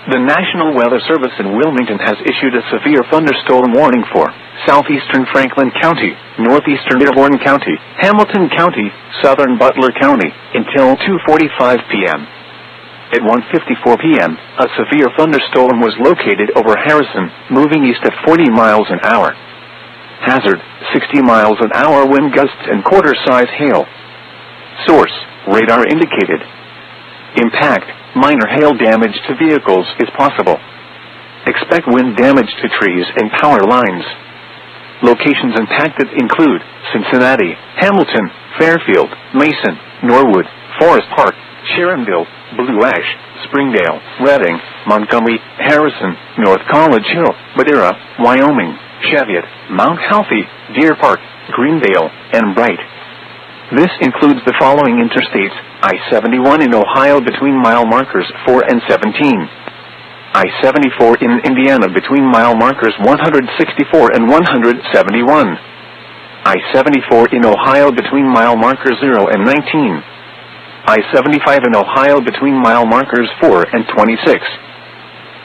The National Weather Service in Wilmington has issued a severe thunderstorm warning for southeastern Franklin County, northeastern Dearborn County, Hamilton County, southern Butler County, until 2:45 p.m. At 1:54 p.m., a severe thunderstorm was located over Harrison, moving east at 40 miles an hour. Hazard, 60 miles an hour wind gusts and quarter-size hail. Source, radar indicated. Impact, minor hail damage to vehicles is possible. Expect wind damage to trees and power lines. Locations impacted include Cincinnati, Hamilton, Fairfield, Mason, Norwood, Forest Park, Sharonville, Blue Ash, Springdale, Redding, Montgomery, Harrison, North College Hill, Madera, Wyoming, Cheviot, Mount Healthy, Deer Park, Greendale, and Bright. This includes the following interstates: I-71 in Ohio between mile markers 4 and 17. I-74 in Indiana between mile markers 164 and 171. I-74 in Ohio between mile markers 0 and 19. I-75 in Ohio between mile markers 4 and 26.